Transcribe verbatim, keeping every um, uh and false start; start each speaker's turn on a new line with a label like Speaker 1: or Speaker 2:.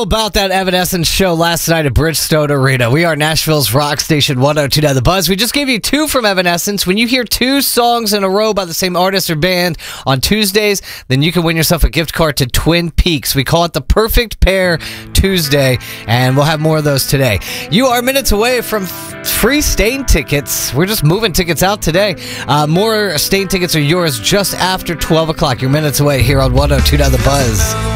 Speaker 1: about that Evanescence show last night at Bridgestone Arena. We are Nashville's rock station one oh two point nine The Buzz. We just gave you two from Evanescence. When you hear two songs in a row by the same artist or band on Tuesdays, then you can win yourself a gift card to Twin Peaks. We call it the Perfect Pair Tuesday, and we'll have more of those today. You are minutes away from f- free Stain tickets. We're just moving tickets out today. Uh, more Stain tickets are yours just after twelve o'clock. You're minutes away here on one oh two point nine The Buzz.